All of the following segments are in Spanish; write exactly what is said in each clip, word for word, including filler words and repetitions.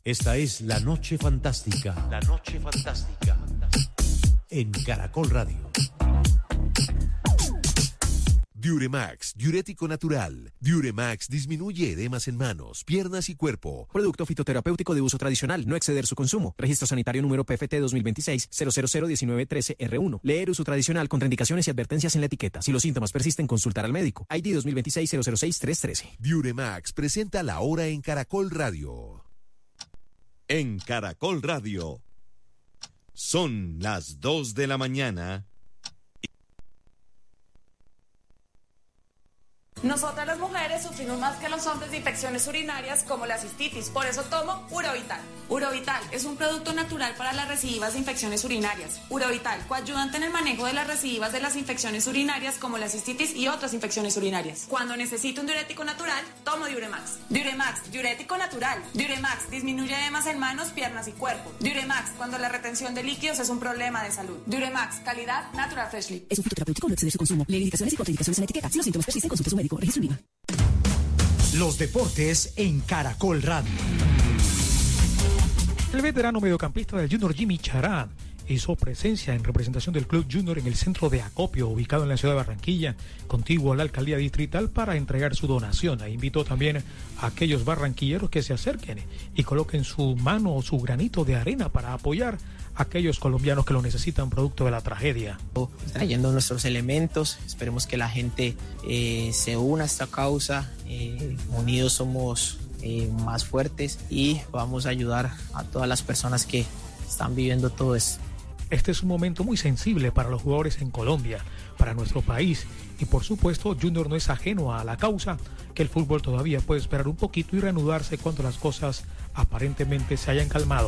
Esta es La Noche Fantástica. La Noche Fantástica. En Caracol Radio. Diuremax, diurético natural. Diuremax disminuye edemas en manos, piernas y cuerpo. Producto fitoterapéutico de uso tradicional, no exceder su consumo. Registro sanitario número P F T dos mil veintiséis cero cero cero diecinueve trece R uno. Leer uso tradicional, contraindicaciones y advertencias en la etiqueta. Si los síntomas persisten, consultar al médico. I D dos mil veintiséis cero cero seis tres trece. Diuremax presenta La Hora en Caracol Radio. En Caracol Radio. Son las dos de la mañana. Nosotras las mujeres sufrimos más que los hombres de infecciones urinarias como la cistitis, por eso tomo Urovital. Urovital es un producto natural para las recidivas de infecciones urinarias. Urovital, coayudante en el manejo de las recidivas de las infecciones urinarias como la cistitis y otras infecciones urinarias. Cuando necesito un diurético natural, tomo Diuremax. Diuremax, diurético natural. Diuremax disminuye edemas en manos, piernas y cuerpo. Diuremax, cuando la retención de líquidos es un problema de salud. Diuremax, calidad Natural Freshly. Es un fitoterapéutico, no exceder su consumo. Lee indicaciones y contraindicaciones en la etiqueta. Si los síntomas persisten, consulte a su médico. Registro I V A. Los deportes en Caracol Radio. El veterano mediocampista del Junior Jimmy Chará hizo presencia en representación del Club Junior en el centro de acopio ubicado en la ciudad de Barranquilla, contiguo a la alcaldía distrital, para entregar su donación. E invitó también a aquellos barranquilleros que se acerquen y coloquen su mano o su granito de arena para apoyar a aquellos colombianos que lo necesitan producto de la tragedia. Trayendo nuestros elementos, esperemos que la gente eh, se una a esta causa. Eh, unidos somos eh, más fuertes y vamos a ayudar a todas las personas que están viviendo todo esto. Este es un momento muy sensible para los jugadores en Colombia, para nuestro país, y por supuesto Junior no es ajeno a la causa, que el fútbol todavía puede esperar un poquito y reanudarse cuando las cosas aparentemente se hayan calmado.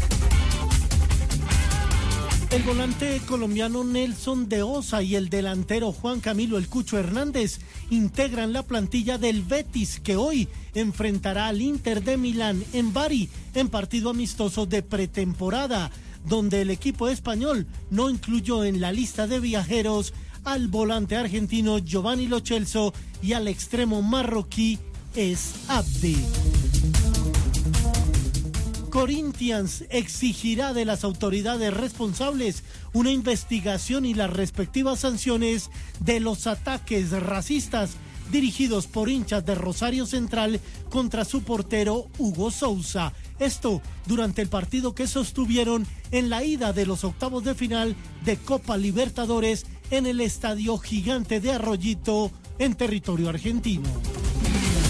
El volante colombiano Nelson de Osa y el delantero Juan Camilo El Cucho Hernández integran la plantilla del Betis, que hoy enfrentará al Inter de Milán en Bari en partido amistoso de pretemporada, donde el equipo español no incluyó en la lista de viajeros al volante argentino Giovanni Lo Celso y al extremo marroquí Es Abdi. Corinthians exigirá de las autoridades responsables una investigación y las respectivas sanciones de los ataques racistas dirigidos por hinchas de Rosario Central contra su portero Hugo Sousa. Esto durante el partido que sostuvieron en la ida de los octavos de final de Copa Libertadores en el Estadio Gigante de Arroyito, en territorio argentino.